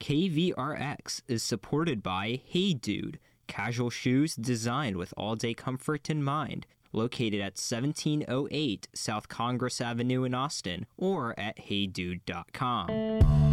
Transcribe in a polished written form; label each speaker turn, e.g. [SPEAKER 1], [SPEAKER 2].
[SPEAKER 1] KVRX is supported by Hey Dude, casual shoes designed with all-day comfort in mind, located at 1708 South Congress Avenue in Austin, or at heydude.com.